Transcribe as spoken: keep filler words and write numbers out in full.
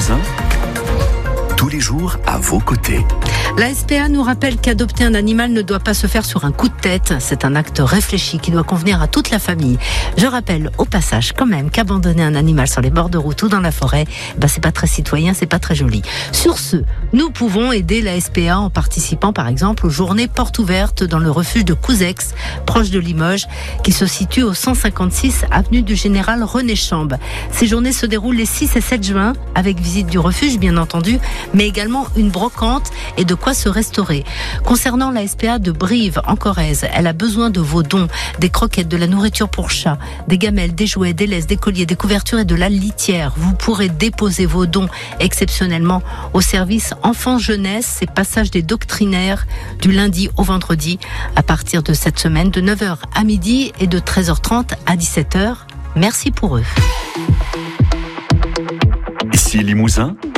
Limousin, tous les jours à vos côtés. La S P A nous rappelle qu'adopter un animal ne doit pas se faire sur un coup de tête. C'est un acte réfléchi qui doit convenir à toute la famille. Je rappelle au passage quand même qu'abandonner un animal sur les bords de route ou dans la forêt, bah c'est pas très citoyen, c'est pas très joli. Sur ce, nous pouvons aider la S P A en participant par exemple aux journées portes ouvertes dans le refuge de Couzex, proche de Limoges, qui se situe au cent cinquante-six avenue du Général René Chambe. Ces journées se déroulent les six et sept juin, avec visite du refuge bien entendu, mais également une brocante et de quoi se restaurer. Concernant la S P A de Brive, en Corrèze, elle a besoin de vos dons, des croquettes, de la nourriture pour chat, des gamelles, des jouets, des laisses, des colliers, des couvertures et de la litière. Vous pourrez déposer vos dons exceptionnellement au service enfants-jeunesse et passage des doctrinaires du lundi au vendredi à partir de cette semaine de neuf heures à midi et de treize heures trente à dix-sept heures. Merci pour eux. Ici Limousin,